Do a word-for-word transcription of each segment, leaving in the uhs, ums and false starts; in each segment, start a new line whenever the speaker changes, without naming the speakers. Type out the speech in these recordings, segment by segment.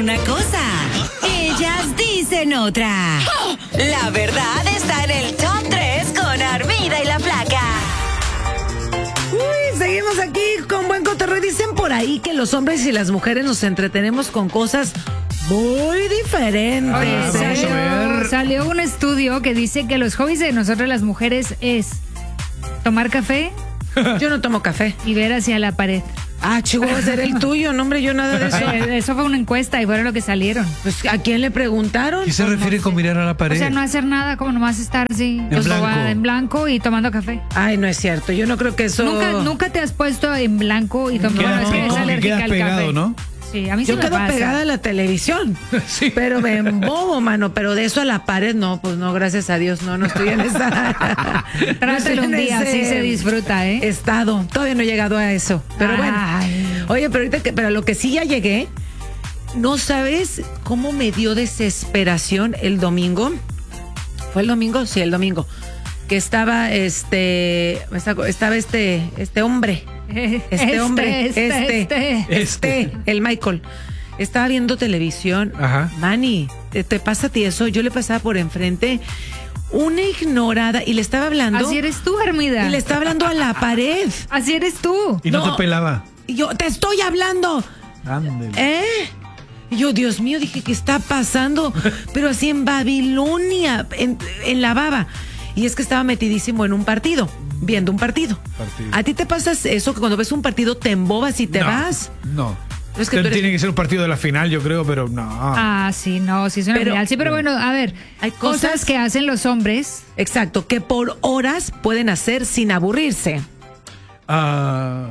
una cosa, ellas dicen otra. La verdad está en el top tres con Armida y la Flaca.
Uy, seguimos aquí con buen cotorreo. Dicen por ahí que los hombres y las mujeres nos entretenemos con cosas muy diferentes.
Oye,
¿eh?
salió, salió un estudio que dice que los hobbies de nosotros las mujeres es tomar café
Yo no tomo café.
y ver hacia la pared.
Ah, Chihuahua, será el tuyo, no, hombre, yo nada de eso.
Eh, Eso fue una encuesta y fueron lo que salieron.
Pues, ¿a quién le preguntaron?
¿Qué se
Pues,
refiere
no
con
sé.
mirar a la pared?
O sea, no hacer nada, como nomás estar así,
En blanco.
embobada, en blanco y tomando café.
Ay, no es cierto, yo no creo que eso...
¿Nunca, nunca te has puesto en blanco y tomando
Queda-
es que eres
como que
alérgica
quedas
al
pegado,
café?
¿no?
Sí, a mí sí
Yo
me
quedo
pasa.
pegada a la televisión,
Sí.
pero me embobo, mano, pero de eso a la pared, no, pues no, gracias a Dios, no, no estoy en esa... no estoy
Trátalo un
en
día,
ese
así se disfruta, ¿eh?
Estado, todavía no he llegado a eso, pero bueno.
Ay.
Oye, pero ahorita que, pero lo que sí ya llegué, no sabes cómo me dio desesperación el domingo. ¿Fue el domingo? Sí, el domingo. Que estaba este, estaba este, este hombre. Este, hombre,
este,
este,
este.
este, el Michael. Estaba viendo televisión.
Ajá.
Manny, ¿te, te pasa a ti eso? Yo le pasaba por enfrente una ignorada y le estaba hablando.
Así eres tú, Armida.
Y le estaba hablando a la pared.
Así eres tú.
Y no,
No.
te pelaba.
Y yo, te estoy hablando.
Ándale.
¿Eh? Y yo, Dios mío, dije, ¿qué está pasando? Pero así en Babilonia, en, en la baba. Y es que estaba metidísimo en un partido, viendo un partido.
Partido.
¿A ti te pasa eso que cuando ves un partido te embobas y te
No,
vas?
No.
Es que tú eres-
Tiene que ser un partido de la final, yo creo, pero no.
Ah, sí, no, sí es una
Pero-
final. Sí, pero bueno, a ver,
Hay
hay cosas,
cosas-
que hacen los hombres.
Exacto, que por horas pueden hacer sin aburrirse.
Ah,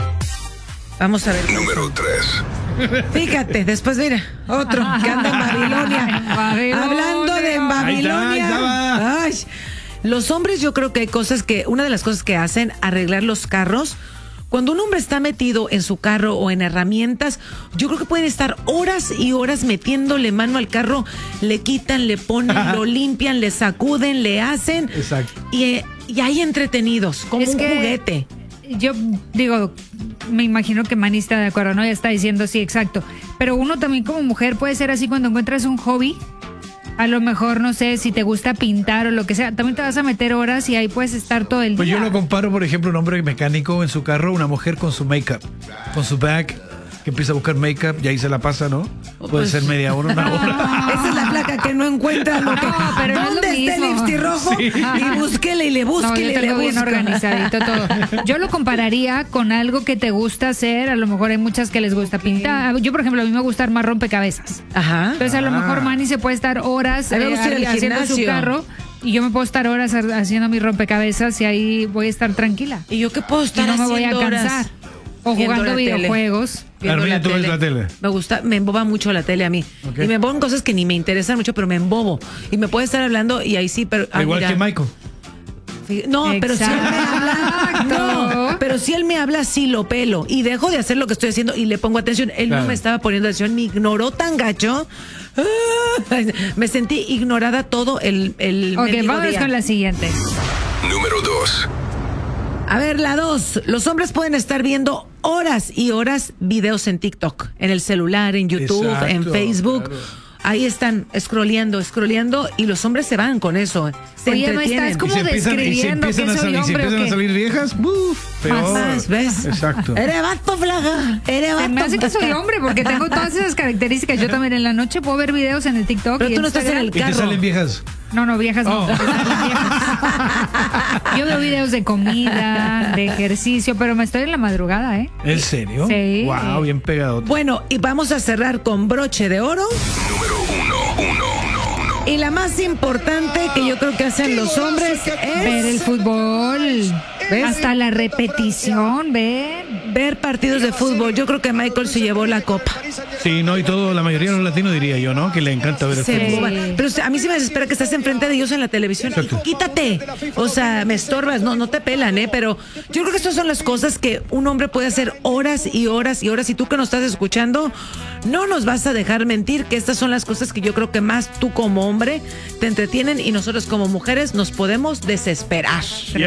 Vamos a ver.
Número tres.
Fíjate, después mira, otro que anda en Babilonia.
Babilonia.
Hablando de en
Ahí está, ahí
Babilonia.
estaba.
Ay, los hombres yo creo que hay cosas que, una de las cosas que hacen, arreglar los carros. Cuando un hombre está metido en su carro o en herramientas, yo creo que pueden estar horas y horas metiéndole mano al carro, le quitan, le ponen, lo limpian, le sacuden, le hacen.
Exacto.
Y, y hay entretenidos, como
Es
un
que-
juguete.
Yo digo, me imagino que Manny está de acuerdo, ¿no? Ya está diciendo sí, exacto. Pero uno también como mujer puede ser así cuando encuentras un hobby. A lo mejor, no sé, si te gusta pintar o lo que sea, también te vas a meter horas y ahí puedes estar todo el
pues
día.
yo lo comparo, por ejemplo, un hombre mecánico en su carro, una mujer con su make-up, con su bag, que empieza a buscar make-up y ahí se la pasa, ¿no? Puede
pues-
ser media hora, una hora.
Esa es la placa que no encuentra lo que.
No, pero no es lo
¿Dónde está el
mismo?
lipstick rojo?
Sí.
Y búsquele y le
No,
busque
yo
y le
tengo bien
busca.
organizadito todo. Yo lo compararía con algo que te gusta hacer. A lo mejor hay muchas que les gusta pintar. Yo, por ejemplo, a mí me gusta armar rompecabezas.
Ajá.
Entonces, a lo
Ah.
mejor Manny se puede estar horas
A mí me
eh,
gusta ir al
haciendo su
gimnasio.
carro y yo me puedo estar horas ha- haciendo mi rompecabezas y ahí voy a estar tranquila.
¿Y yo qué puedo
Y
estar
no me voy a
haciendo horas?
cansar. O
Viendo
jugando
la tele.
videojuegos.
Viendo
Armida, ¿tú ves la tele?
Me gusta, me emboba mucho la tele a mí.
Ok.
Y me emboban cosas que ni me interesan mucho, pero me embobo. Y me puede estar hablando y ahí sí, pero. ah,
Igual
mira.
que Michael.
Fí- No, pero si él me habla.
Exacto.
No, pero si él me habla, sí lo pelo. Y dejo de hacer lo que estoy haciendo y le pongo atención. Él
Claro.
no me estaba poniendo atención, me ignoró tan gacho. Ah, me sentí ignorada todo el, el
Ok,
mendigo
vamos
día.
con la siguiente.
Número dos.
A ver, la dos. Los hombres pueden estar viendo horas y horas videos en TikTok, en el celular, en YouTube,
Exacto,
en Facebook.
claro.
Ahí están, scrolleando, scrolleando, y los hombres se van con eso. Se
Oye, no
entretienen.
estás como
Y se empiezan, y se
describiendo
empiezan,
que
a,
soy
salir, y se
hombre, ¿o
empiezan a
qué?
salir viejas. ¡Buf! Peor.
Más, ¿ves?
Exacto.
Eres vato, flaca. Eres vato.
Se me hace que soy hombre porque tengo todas esas características. Yo también en la noche puedo ver videos en el TikTok.
Pero
y
tú no estás en
Instagram.
el
Y te
carro.
salen viejas.
No, no, viejas no.
Oh.
me salen viejas. Yo veo videos de comida, de ejercicio, pero me estoy en la madrugada, ¿eh?
¿En serio?
Sí.
Wow, bien pegado.
Bueno, y vamos a cerrar con broche de oro.
Número uno, uno, uno, uno.
Y la más importante que yo creo que hacen los hombres
Ver el
es
fútbol.
¿Ves?
Hasta la repetición, ver.
ver partidos de fútbol. Yo creo que Michael se llevó la copa.
Sí, no, y todo, la mayoría de los latinos diría yo, ¿no? Que le encanta ver el
Se
fútbol.
emboba. Pero a mí sí me desespera que estás enfrente de ellos en la televisión.
Exacto.
Quítate. O sea, me estorbas. No, no te pelan, ¿eh? Pero yo creo que estas son las cosas que un hombre puede hacer horas y horas y horas. Y tú que nos estás escuchando, no nos vas a dejar mentir que estas son las cosas que yo creo que más tú como hombre te entretienen y nosotros como mujeres nos podemos desesperar.